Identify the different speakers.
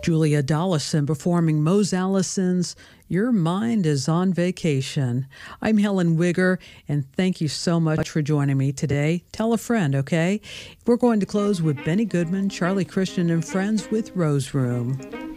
Speaker 1: Julia Dollison performing Mose Allison's Your Mind is on Vacation. I'm Helen Wigger, and thank you so much for joining me today. Tell a friend, okay? We're going to close with Benny Goodman, Charlie Christian and Friends with Rose Room.